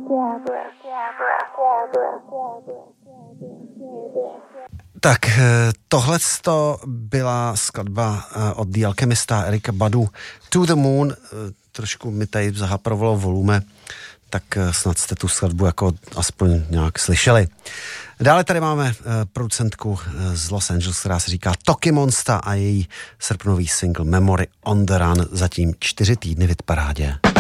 Tak tohleto byla skladba od The Alchemista Erika Badu To the Moon. Trošku mi tady zahaprovalo volume, tak snad jste tu skladbu jako aspoň nějak slyšeli. Dále tady máme producentku z Los Angeles, která se říká Toki Monsta a její srpnový single Memory on the Run, zatím 4 týdny v hitparádě.